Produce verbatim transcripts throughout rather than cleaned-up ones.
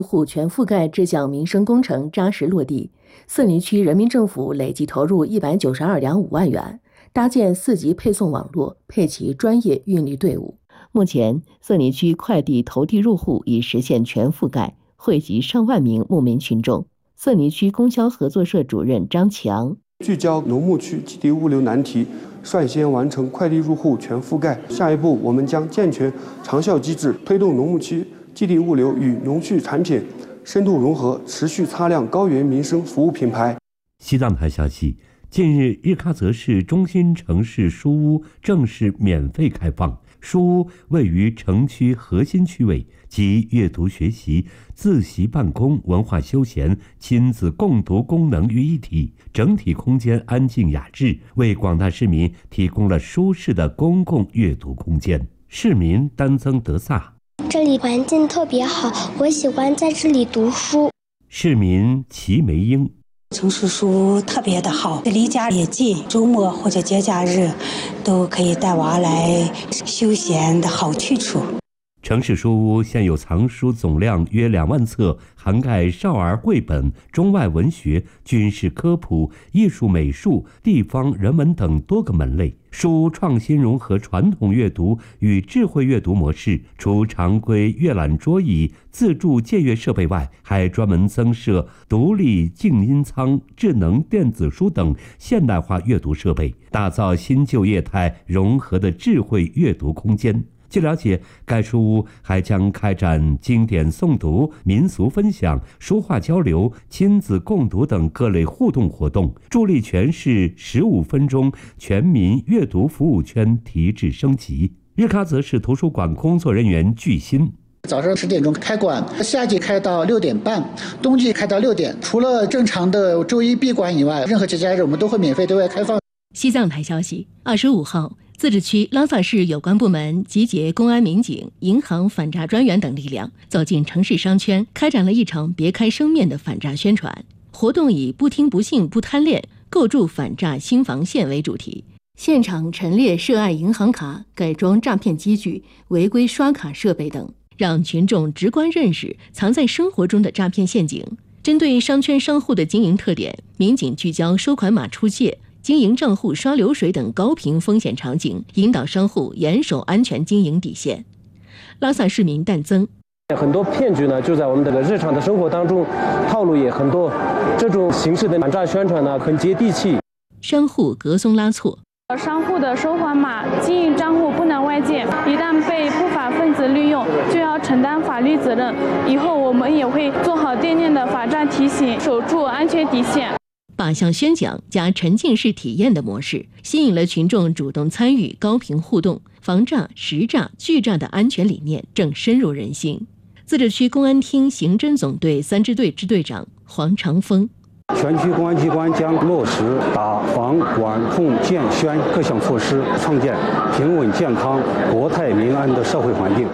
户全覆盖这项民生工程扎实落地，色尼区人民政府累计投入一百九十二点五万元，搭建四级配送网络，配齐专业运力队伍。目前，色尼区快递投递入户已实现全覆盖，惠及上万名牧民群众。色尼区供销合作社主任张强： 聚焦农牧区基地物流难题，率先完成快递入户全覆盖。下一步，我们将健全长效机制，推动农牧区基地物流与农畜产品深度融合，持续擦亮高原民生服务品牌。 西藏台消息，近日日喀则市中心城市书屋正式免费开放。书屋位于城区核心区位，集阅读学习、自习办公、文化休闲、亲子共读功能于一体，整体空间安静雅致，为广大市民提供了舒适的公共阅读空间。市民丹增德萨： 这里环境特别好，我喜欢在这里读书。 市民齐梅英： 城市书屋特别的好，离家也近，周末或者节假日都可以带娃来休闲的好去处。 城市书屋现有藏书总量约两万册，涵盖少儿绘本、中外文学、军事科普、艺术美术、地方人文等多个门类。书屋创新融合传统阅读与智慧阅读模式，除常规阅览桌椅、自助借阅设备外，还专门增设独立静音舱、智能电子书等现代化阅读设备，打造新旧业态融合的智慧阅读空间。据了解，该书屋还将开展经典诵读、民俗分享、书画交流、亲子共读等各类互动活动，助力全市十五分钟全民阅读服务圈提质升级。日喀则市图书馆工作人员具薪： 早上十点钟开馆，夏季开到六点半，冬季开到六点。除了正常的周一闭馆以外，任何节假日我们都会免费对外开放。 西藏台消息，二十五号，自治区拉萨市有关部门集结公安民警、银行反诈专员等力量，走进城市商圈，开展了一场别开生面的反诈宣传活动，以不听不信不贪恋，构筑反诈新防线为主题。现场陈列涉案银行卡、改装诈骗机具、违规刷卡设备等，让群众直观认识藏在生活中的诈骗陷阱。针对商圈商户的经营特点，民警聚焦收款码出借、经营账户刷流水等高频风险场景，引导商户严守安全经营底线。拉萨市民但增： 很多骗局呢，就在我们这个日常的生活当中，套路也很多。这种形式的反诈宣传呢，很接地气。 商户格松拉措： 商户的收款码、经营账户不能外借，一旦被不法分子利用，就要承担法律责任。以后我们也会做好店面的反诈提醒，守住安全底线。 靶向宣讲加沉浸式体验的模式，吸引了群众主动参与，高频互动，防诈、实诈、拒诈的安全理念正深入人心。自治区公安厅刑侦总队三支队支队长黄长峰： 全区公安机关将落实打防管控建宣各项措施，创建平稳健康、国泰民安的社会环境。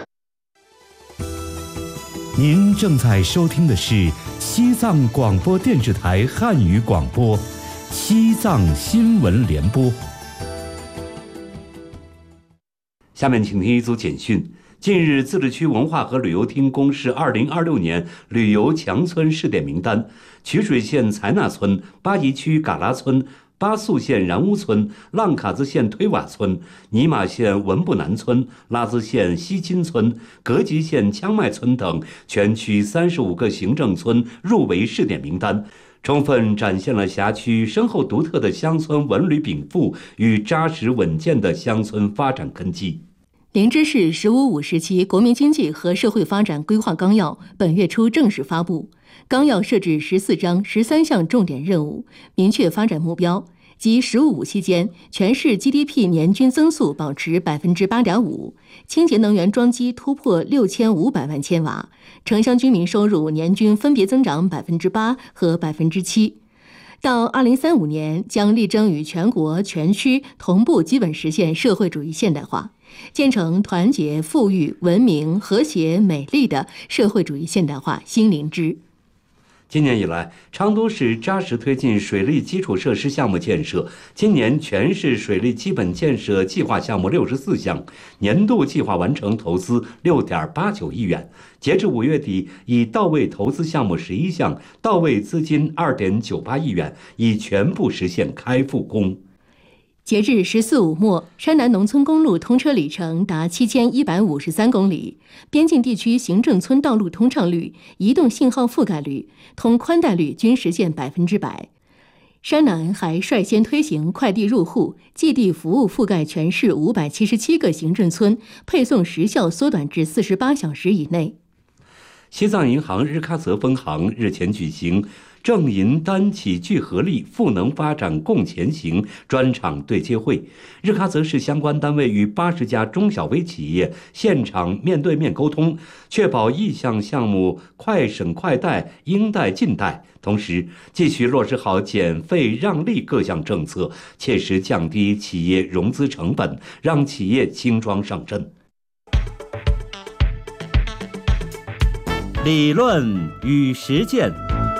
您正在收听的是西藏广播电视台汉语广播，西藏新闻联播。下面请听一组简讯。近日，自治区文化和旅游厅公示二零二六年旅游强村试点名单，曲水县采纳村、巴宜区嘎拉村、巴素县然乌村、浪卡兹县推瓦村、尼玛县文布南村、拉孜县西金村、格吉县羌麦村等全区三十五个行政村入围试点名单，充分展现了辖区深厚独特的乡村文旅禀赋与扎实稳健的乡村发展根基。 林芝市“十五五”时期国民经济和社会发展规划纲要本月初正式发布。纲要设置十四章十三项重点任务，明确发展目标，即“十五五”期间，全市 G D P 年均增速保持 百分之八点五， 清洁能源装机突破六千五百万千瓦，城乡居民收入年均分别增长 百分之八 和 百分之七。到二零三五年，将力争与全国全区同步基本实现社会主义现代化，建成团结、富裕、文明、和谐、美丽的社会主义现代化新林芝。 今年以来，昌都市扎实推进水利基础设施项目建设。今年全市水利基本建设计划项目六十四项，年度计划完成投资六点八九亿元。截至五月底，已到位投资项目十一项，到位资金二点九八亿元，已全部实现开复工。 截至十四五末，山南农村公路通车里程达七千一百五十三公里，边境地区行政村道路通畅率、移动信号覆盖率、通宽带率均实现百分之百。山南还率先推行快递入户，寄递服务覆盖全市五百七十七个行政村，配送时效缩短至四十八小时以内。 西藏银行日喀则分行日前举行正银单企聚合力赋能发展共前行专场对接会，日喀则市相关单位与八十家中小微企业现场面对面沟通，确保意向项目快审快贷、应贷尽贷，同时继续落实好减费让利各项政策，切实降低企业融资成本，让企业轻装上阵。 理论与实践。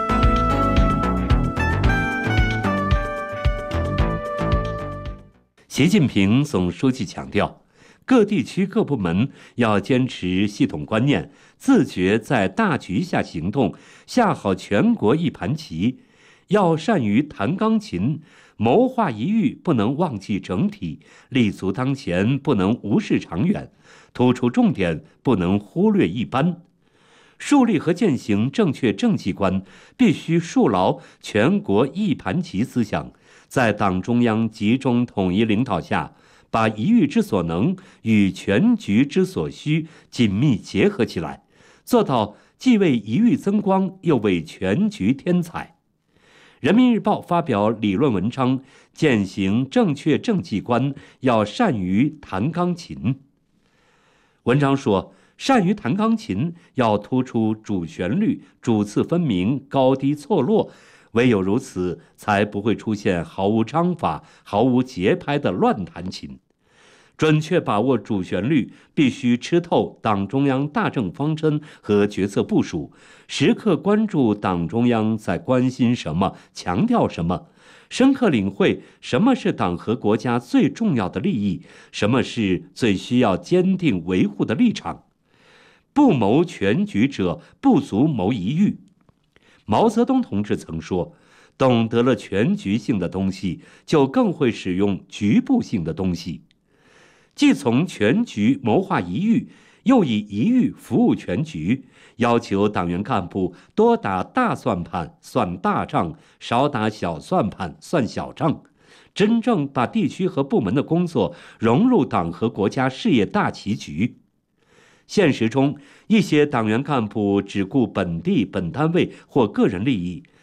习近平总书记强调，各地区各部门要坚持系统观念，自觉在大局下行动，下好全国一盘棋。要善于弹钢琴，谋划一域不能忘记整体，立足当前不能无视长远，突出重点不能忽略一般。树立和践行正确政绩观，必须树牢全国一盘棋思想，在党中央集中统一领导下，把一域之所能与全局之所需紧密结合起来，做到既为一域增光，又为全局添彩。人民日报发表理论文章，践行正确政绩观，要善于弹钢琴。文章说，善于弹钢琴要突出主旋律，主次分明，高低错落，唯有如此，才不会出现毫无章法、毫无节拍的乱弹琴。准确把握主旋律，必须吃透党中央大政方针和决策部署，时刻关注党中央在关心什么、强调什么，深刻领会什么是党和国家最重要的利益，什么是最需要坚定维护的立场。不谋全局者，不足谋一域。毛泽东同志曾说，懂得了全局性的东西，就更会使用局部性的东西。既从全局谋划一域，又以一域服务全局，要求党员干部多打大算盘算大账，少打小算盘算小账，真正把地区和部门的工作融入党和国家事业大棋局。现实中，一些党员干部只顾本地本单位或个人利益，